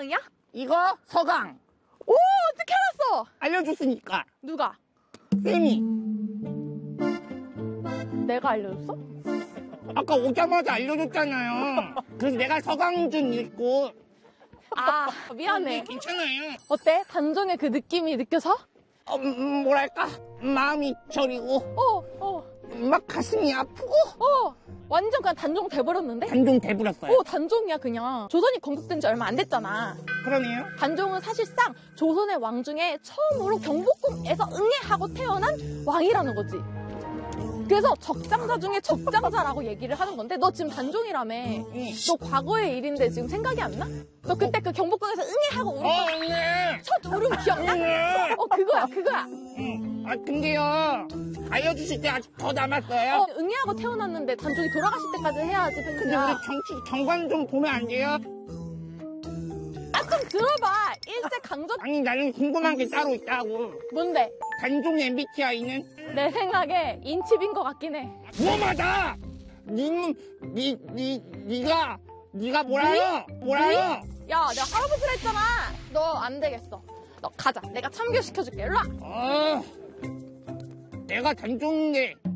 서강이야? 이거 서강. 오, 어떻게 알았어? 알려줬으니까. 누가? 쌤이. 내가 알려줬어? 아까 오자마자 알려줬잖아요. 그래서 내가 서강준 읽고. 아, 미안해. 괜찮아요. 어때? 단종의 그 느낌이 느껴져? 뭐랄까 마음이 저리고 막 가슴이 아프고 완전 그냥 단종 돼버렸는데? 단종 돼버렸어요. 단종이야 그냥. 조선이 건국된 지 얼마 안 됐잖아. 그러네요. 단종은 사실상 조선의 왕 중에 처음으로 경복궁에서 응애하고 태어난 왕이라는 거지. 그래서 적장자 중에 적장자라고 얘기를 하는 건데 너 지금 단종이라며. 너 과거의 일인데 지금 생각이 안 나? 너 그때 그 경복궁에서 응애하고 울었던 네. 첫 울음 기억나? 네. 그거야. 아 근데요 알려주실 때 아직 더 남았어요. 응애하고 태어났는데 단종이 돌아가실 때까지 해야지. 근데 팬이야. 우리 정치 정관 좀 보면 안 돼요? 좀 들어봐. 일제 강점. 아니 나는 궁금한 게 따로 있다고. 뭔데? 단종 MBTI는? 내 생각에 인칩인 것 같긴 해. 뭐마다 네가 뭐라요? 뭐라요? 야, 내가 할아버지라 했잖아. 너 안 되겠어. 너 가자. 내가 참교시켜줄게. 일로 와. 내가 단종인데